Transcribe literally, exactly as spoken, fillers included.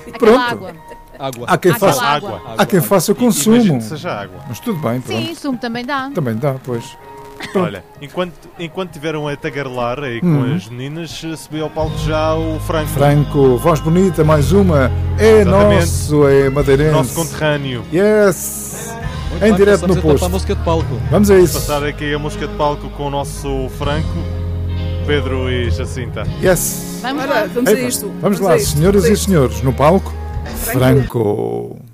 Pronto. água. Água. Há quem faça, água. há quem faça o consumo. Imagino que seja água. Mas tudo bem, pronto. Sim, sumo também dá. Também dá, pois. Olha, enquanto, enquanto tiveram a tagarelar aí com Hum. as meninas, subiu ao palco já o Franco, Franco, voz bonita, mais uma. É Exatamente. nosso, é madeirense. nosso conterrâneo. Yes! Muito Em bem, direto passamos no então posto. para a música de palco. Vamos a isso. Passar aqui a música de palco com o nosso Franco, Pedro e Jacinta. Yes! Vamos Ora, lá. vamos a Epa, isto. Vamos lá, a isto, senhoras vamos a e isto. senhores, no palco, Franco. Franco.